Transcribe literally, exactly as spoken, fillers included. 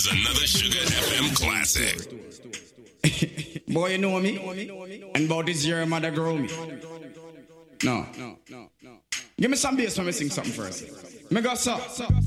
Here's another Sugar F M classic. Boy, you know me? And about this year, mother grow me. No. Give me some bass when we sing something first. Me go so.